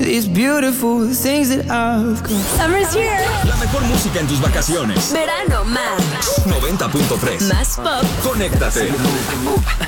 these beautiful things that I've got. Summer's here. La mejor música en tus vacaciones. Verano más. 90.3. Más pop. Conéctate.